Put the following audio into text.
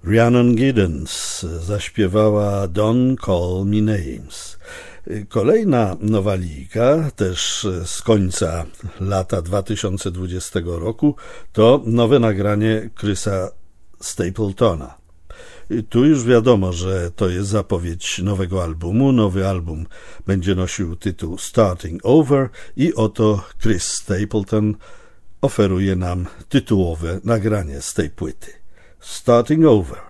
Rhiannon Giddens zaśpiewała Don't Call Me Names. Kolejna nowalika, też z końca lata 2020 roku, to nowe nagranie Chrisa Stapletona. Tu już wiadomo, że to jest zapowiedź nowego albumu. Nowy album będzie nosił tytuł Starting Over i oto Chris Stapleton oferuje nam tytułowe nagranie z tej płyty. Starting Over.